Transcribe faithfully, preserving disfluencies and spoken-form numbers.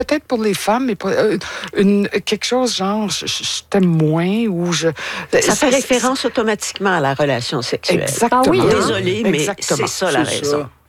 peut-être pour les femmes, mais pas, euh, une, quelque chose genre, je, je, je t'aime moins ou je... Ça fait référence automatiquement à la relation sexuelle. Exactement. Ah oui, hein? Désolée, mais Exactement. c'est ça la C'est raison. ça.